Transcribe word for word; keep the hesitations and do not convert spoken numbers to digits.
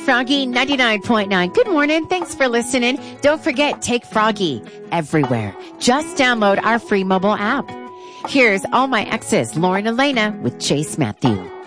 Froggy ninety-nine point nine. Good morning. Thanks for listening. Don't forget, take Froggy everywhere. Just download our free mobile app. Here's All My Exes, Lauren Elena with Chase Matthew.